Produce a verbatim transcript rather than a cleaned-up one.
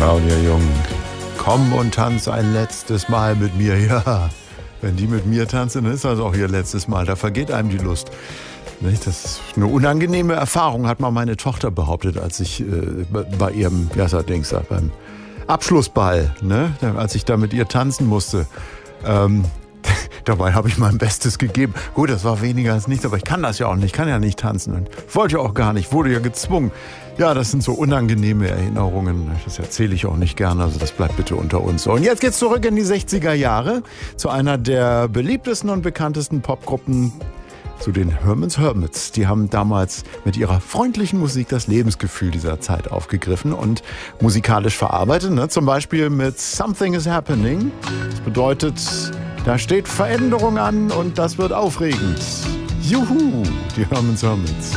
Claudia Jung, komm und tanz ein letztes Mal mit mir. Ja, wenn die mit mir tanzen, dann ist das auch ihr letztes Mal. Da vergeht einem die Lust. Das ist eine unangenehme Erfahrung, hat mal meine Tochter behauptet, als ich äh, bei ihrem, ja, so Dings, beim Abschlussball, ne, als ich da mit ihr tanzen musste. Ähm, dabei habe ich mein Bestes gegeben. Gut, das war weniger als nichts, aber ich kann das ja auch nicht. Ich kann ja nicht tanzen und wollte ja auch gar nicht, wurde ja gezwungen. Ja, das sind so unangenehme Erinnerungen. Das erzähle ich auch nicht gerne, also das bleibt bitte unter uns. Und jetzt geht's zurück in die sechziger Jahre zu einer der beliebtesten und bekanntesten Popgruppen, zu den Herman's Hermits. Die haben damals mit ihrer freundlichen Musik das Lebensgefühl dieser Zeit aufgegriffen und musikalisch verarbeitet. Ne? Zum Beispiel mit Something is Happening. Das bedeutet, da steht Veränderung an und das wird aufregend. Juhu, die Herman's Hermits.